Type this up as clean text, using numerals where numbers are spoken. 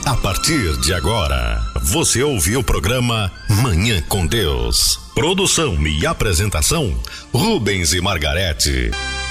A partir de agora, você ouve o programa Manhã com Deus. Produção e apresentação, Rubens e Margarete.